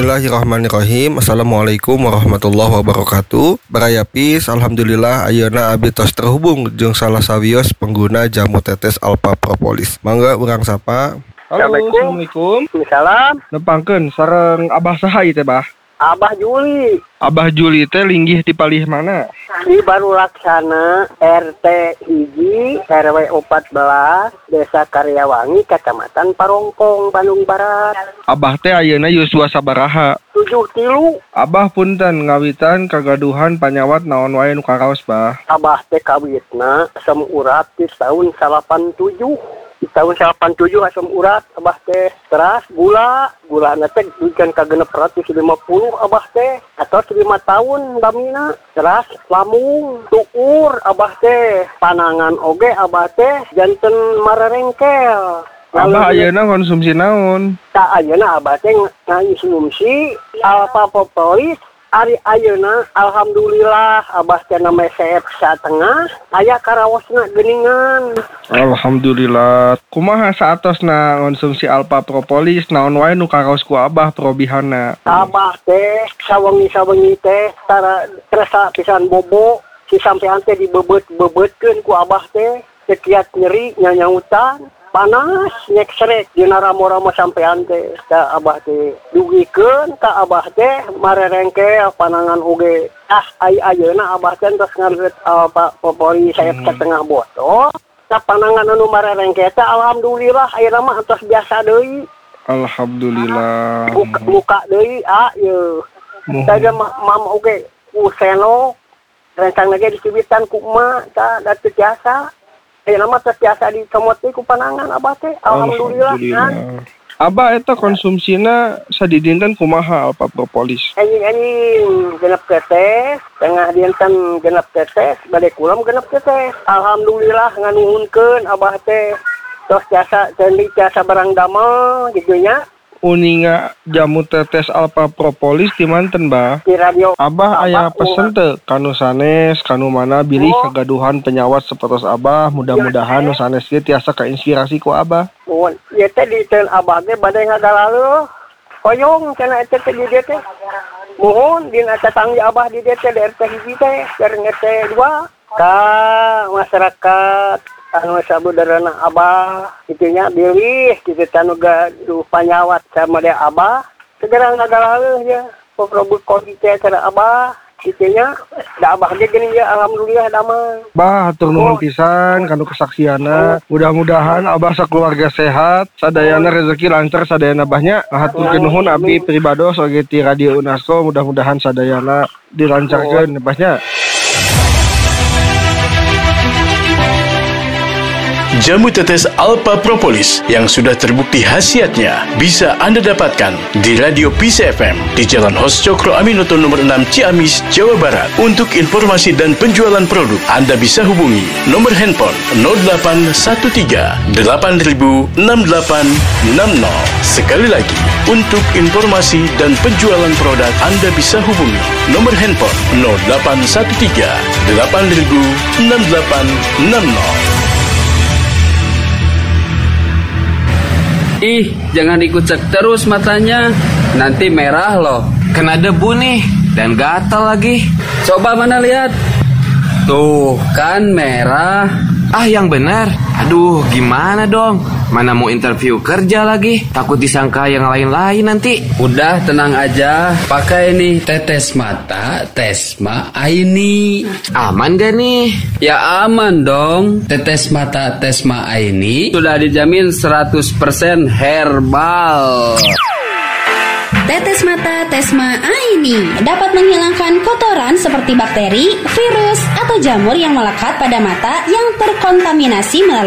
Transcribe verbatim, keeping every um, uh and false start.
Bismillahirrahmanirrahim. Assalamualaikum warahmatullahi wabarakatuh. Barayapis, alhamdulillah ayeuna abdi tos terhubung jeung salah sawios pengguna jamu tetes Alpha Propolis. Mangga urang sapa. Halo, Assalamualaikum. Salam. Nepangkeun sareng Abah saha ieu teh, Bah? Abah Juli. Abah Juli teh linggih di palih mana? Di Baru Laksana, R T hiji, R W empat belas, Desa Karyawangi, Kecamatan Parongpong, Bandung Barat. Abah teh ayeuna yuswa sabaraha? Tujuh tilu. Abah punten ngawitan kagaduhan panyawat naon wae nu karaos, Bah? Abah teh kawitna asam urat di tahun salapan tujuh. Di tahun salapan tujuh asam urat abah teh teras gula gula na teh duikeun ka genep ratus lima puluh abah teh atau lima tahun damina teras lamung tukur abah teh panangan oge abah teh janten mararengkel. Abah ayeuna konsumsi naon? Tak ayeuna abah teh ngonsumsi Alpha Propolis. Ari ayeuna alhamdulillah abah teh nama sehat satengah aya karawosna geuningan. Alhamdulillah. Kumaha saatosna konsumsi Alpha Propolis naon wae nu karaos ku Abah probihanna? Abah teh sawengi-sawengi teh tara kerasa pisan bobo si sampean teh dibebet-bebetkeun ku Abah teh sekiat nyeri nyanyautan panas nyek srek dina ramo-ramo sampean teh ka Abah teh dugikeun ka Abah teh marerengkel panangan oge ah ai ayeuna Abah teh tos ngareut Alpha Propolis sayap hmm. setengah botol ka panangan anu marerengkel teh alhamdulillah ayeuna mah tos biasa deui. Alhamdulillah. Muka, muka deui ah ye tadi mam oge useno rencang lagi dicibitan ku emak ta da teu biasa. Eh nama terbiasa di comot ku panangan Abah teh alhamdulillah kan. Abah eta konsumsina sadidinten kumaha Alpha Propolis? Anjing-anjing genep tetes, tengah dinten genep tetes, bade kulam genep tetes. Alhamdulillah nganuhunkeun Abah teh tos jasa cendi jasa barang damel gitu nya. Uninga jamu tetes Alpha Propolis di manten, Bah? Di radio. Abah aya pesen teu kanu sanes, kanu mana bilih oh. Kagaduhan penyawat sapertos Abah, mudah-mudahan nu sanes ge tiasa kainspirasi ku Abah. Mun ieu teh di teun Abah ge bade ngagaleuh. Hoyong cenah eta teh di dieu teh. Mohon dina tetangga Abah di dieu teh di R T hiji teh, jeung R T dua ka masyarakat anu sabudareuna Abah itunya bilih kitu anu gaduh panyawat sama dia Abah segera ngagaleuh ya poprobut kodi teh cara Abah itunya da Abah ge geuning ya alhamdulillah damang. Bah hatur nuhun pisan kanu kesaksianna. Mudah-mudahan Abah sakeluarga sehat, sadayana rezeki lancar sadayana Abahnya. Hatur nuhun abdi pribados oge ti Radio Unasco, mudah-mudahan sadayana dilancarkeun Abahnya. Jamu tetes Alpha Propolis yang sudah terbukti khasiatnya bisa Anda dapatkan di Radio Peace F M di Jalan Hos Cokro Aminoto nomor enam Ciamis, Jawa Barat. Untuk informasi dan penjualan produk, Anda bisa hubungi nomor handphone nol delapan satu tiga delapan nol enam delapan enam nol. Sekali lagi, untuk informasi dan penjualan produk, Anda bisa hubungi nomor handphone nol delapan satu tiga delapan nol enam delapan enam nol. Ih, jangan dikucek terus matanya, nanti merah loh. Kena debu nih, dan gatal lagi. Coba mana lihat. Tuh, kan merah. Ah, yang benar. Aduh, gimana dong? Mana mau interview kerja lagi? Takut disangka yang lain-lain nanti. Udah, tenang aja. Pakai nih tetes mata Tesma Aini. Aman gak nih? Ya aman dong. Tetes mata Tesma Aini sudah dijamin seratus persen herbal. Tetes mata Tesma Aini dapat menghilangkan kotoran seperti bakteri, virus, atau jamur yang melekat pada mata yang terkontaminasi melalui